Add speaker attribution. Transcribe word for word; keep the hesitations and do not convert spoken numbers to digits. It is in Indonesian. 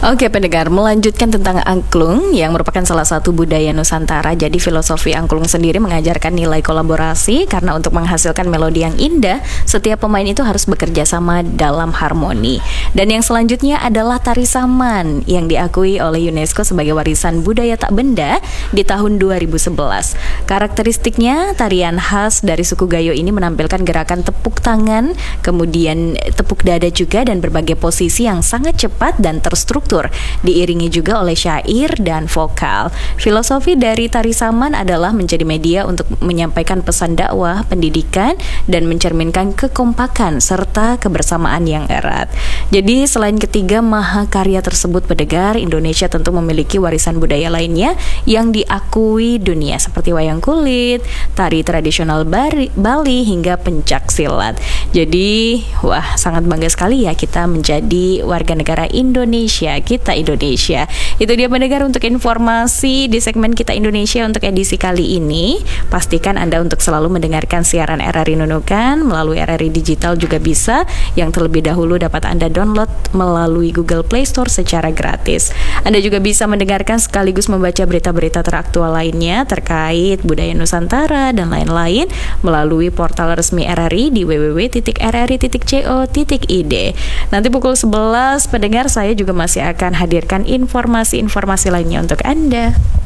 Speaker 1: Oke pendengar, melanjutkan tentang angklung yang merupakan salah satu budaya Nusantara. Jadi filosofi angklung sendiri mengajarkan nilai kolaborasi karena untuk menghasilkan melodi yang indah, setiap pemain itu harus bekerja sama dalam harmoni. Dan yang selanjutnya adalah tari saman yang diakui oleh UNESCO sebagai warisan budaya tak benda di tahun dua ribu sebelas. Karakteristiknya, tarian khas dari suku Gayo ini menampilkan gerakan tepuk tangan, kemudian tepuk dada juga, dan berbagai posisi yang sangat cepat dan terstruktur, diiringi juga oleh syair dan vokal. Filosofi dari tari saman adalah menjadi media untuk menyampaikan pesan dakwah, pendidikan, dan mencerminkan kekompakan serta kebersamaan yang erat. Jadi selain ketiga mahakarya tersebut, pendengar, Indonesia tentu memiliki warisan budaya lainnya yang diakui dunia seperti wayang kulit, tari tradisional Bali, Bali hingga pencak silat. Jadi wah, sangat bangga sekali ya kita menjadi warga negara Indonesia. Kita Indonesia. Itu dia pendengar untuk informasi di segmen Kita Indonesia untuk edisi kali ini. Pastikan Anda untuk selalu mendengarkan siaran R R I Nunukan melalui R R I Digital juga bisa. Yang terlebih dahulu dapat Anda download melalui Google Play Store secara gratis. Anda juga bisa mendengarkan sekaligus membaca berita-berita teraktual lainnya terkait budaya Nusantara dan lain-lain melalui portal resmi R R I di w w w titik r r i titik co titik i d. Nanti pukul sebelas pendengar, saya juga masih akan hadirkan informasi-informasi lainnya untuk Anda.